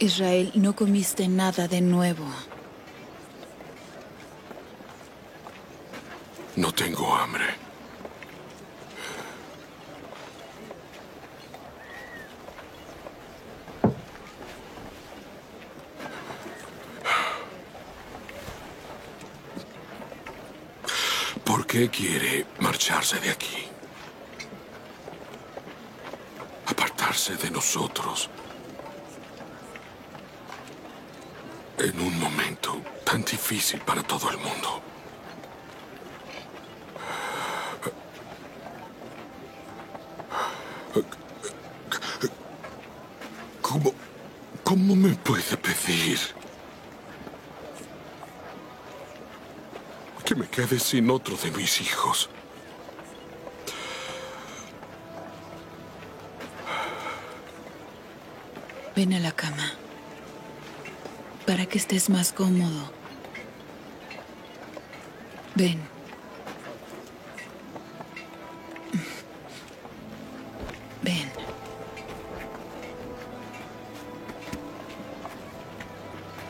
Israel, no comiste nada de nuevo. No tengo hambre. ¿Por qué quiere marcharse de aquí? Apartarse de nosotros. En un momento tan difícil para todo el mundo. ¿Cómo me puede pedir que me quede sin otro de mis hijos? Ven a la cama. Para que estés más cómodo. Ven.